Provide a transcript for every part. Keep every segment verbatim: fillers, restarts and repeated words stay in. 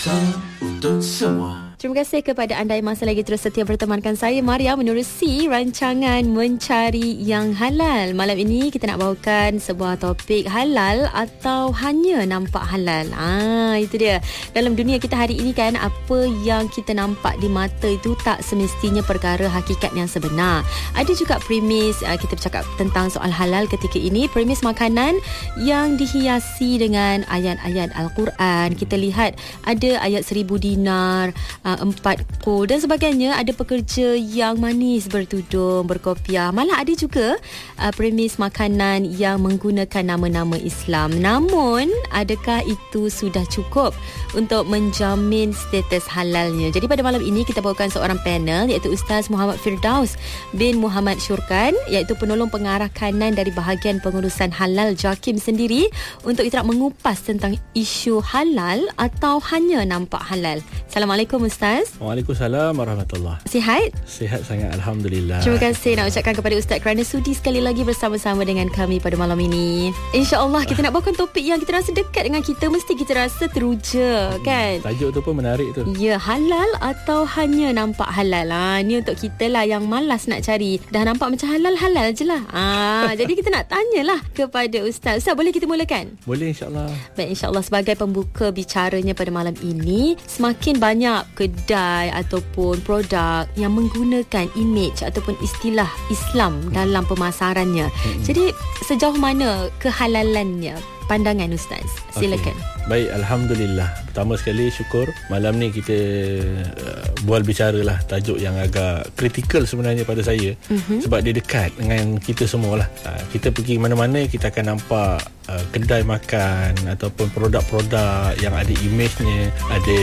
Untuk semua. Terima kasih kepada anda yang masih lagi terus setia bertemankan saya, Maria, menerusi rancangan Mencari Yang Halal. Malam ini kita nak bawakan sebuah topik halal atau hanya nampak halal. Ah, itu dia. Dalam dunia kita hari ini kan, apa yang kita nampak di mata itu tak semestinya perkara hakikat yang sebenar. Ada juga premis, uh, kita bercakap tentang soal halal ketika ini, premis makanan yang dihiasi dengan ayat-ayat Al-Quran. Kita lihat ada ayat seribu dinar, uh, empat ko dan sebagainya. Ada pekerja yang manis bertudung, berkopiah. Malah ada juga uh, premis makanan yang menggunakan nama-nama Islam. Namun, adakah itu sudah cukup untuk menjamin status halalnya? Jadi pada malam ini kita bawakan seorang panel, iaitu Ustaz Muhammad Firdaus bin Muhammad Syurkan, iaitu penolong pengarah kanan dari bahagian pengurusan halal JAKIM sendiri, untuk kita nak mengupas tentang isu halal atau hanya nampak halal. Assalamualaikum Ustaz. Waalaikumsalam warahmatullahi. Sihat? Sihat sangat, alhamdulillah. Terima kasih nak ucapkan kepada Ustaz kerana sudi sekali lagi bersama-sama dengan kami pada malam ini. InsyaAllah kita nak bawakan topik yang kita rasa dekat dengan kita, mesti kita rasa teruja, kan? Tajuk tu pun menarik tu. Ya, halal atau hanya nampak halal. Ha, ni untuk kita lah yang malas nak cari. Dah nampak macam halal-halal je lah. Ha, jadi kita nak tanyalah kepada Ustaz. Ustaz, boleh kita mulakan? Boleh, insyaAllah. Baik, insyaAllah sebagai pembuka bicaranya pada malam ini, semakin banyak kedai ataupun produk yang menggunakan imej ataupun istilah Islam dalam pemasarannya. Hmm. Jadi sejauh mana kehalalannya pandangan Ustaz? Silakan. Okay. Baik, alhamdulillah. Pertama sekali syukur malam ni kita uh, bual bicaralah tajuk yang agak kritikal sebenarnya pada saya, mm-hmm. sebab dia dekat dengan kita semualah. Uh, kita pergi mana-mana kita akan nampak uh, kedai makan ataupun produk-produk yang ada imejnya, ada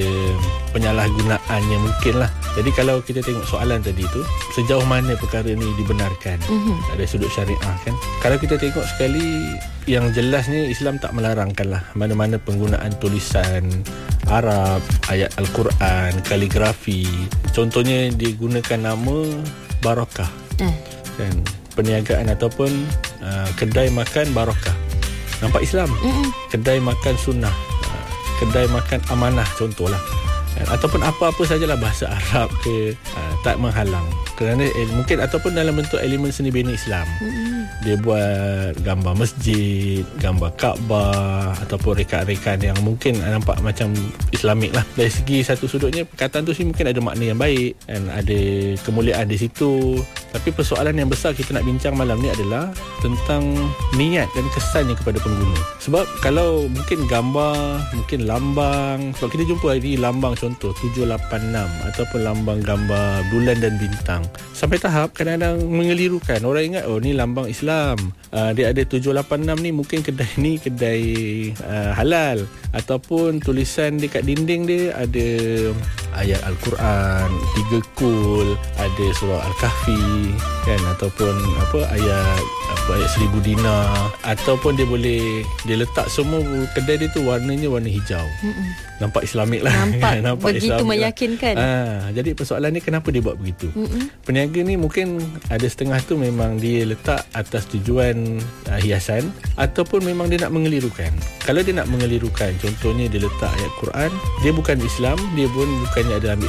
penyalahgunaannya mungkin lah. Jadi kalau kita tengok soalan tadi tu, sejauh mana perkara ni dibenarkan, mm-hmm. dari sudut syariah kan. Kalau kita tengok sekali, yang jelasnya Islam tak melarangkan lah mana-mana penggunaan tulisan Arab, ayat Al-Quran, kaligrafi. Contohnya digunakan nama Barakah, eh. kan, perniagaan ataupun uh, kedai makan Barakah, nampak Islam. Mm-mm. Kedai makan Sunnah, uh, kedai makan Amanah contohlah, kan? Ataupun apa-apa sajalah bahasa Arab ke, uh, tak menghalang kerana eh, mungkin ataupun dalam bentuk elemen seni bina Islam. Mm-hmm. Dia buat gambar masjid, gambar Kaabah ataupun rekan-rekan yang mungkin nampak macam Islamik lah. Dari segi satu sudutnya perkataan tu sih mungkin ada makna yang baik dan ada kemuliaan di situ. Tapi persoalan yang besar kita nak bincang malam ni adalah tentang niat dan kesannya kepada pengguna. Sebab kalau mungkin gambar, mungkin lambang, sebab kita jumpa hari lambang contoh tujuh lapan enam ataupun lambang gambar bulan dan bintang, sampai tahap kadang-kadang mengelirukan. Orang ingat oh ni lambang Islam, uh, dia ada tujuh lapan enam ni, mungkin kedai ni kedai uh, halal. Ataupun tulisan dekat dinding dia ada ayat Al-Quran, tiga kul, ada surah Al-Kahfi, kan, ataupun apa ayat apa ayat seribu dinar, ataupun dia boleh dia letak semua kedai dia tu warnanya warna hijau. Mm-mm. Nampak Islamik lah. Nampak, Nampak begitu Islamik meyakinkan. Lah. Ha, jadi persoalan ni kenapa dia buat begitu? Mm-mm. Peniaga ni mungkin ada setengah tu memang dia letak atas tujuan uh, hiasan, ataupun memang dia nak mengelirukan. Kalau dia nak mengelirukan, contohnya dia letak ayat Quran, dia bukan Islam, dia pun bukannya ada ambil